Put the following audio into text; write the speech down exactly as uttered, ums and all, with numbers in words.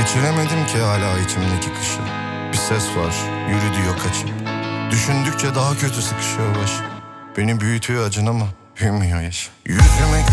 Geçiremedim ki hala içimdeki kışı. Bir ses var, yürü diyor kaçıp. Düşündükçe daha kötü sıkışıyor baş. Beni büyütüyor acın ama büyümüyor yaş. Yüzüme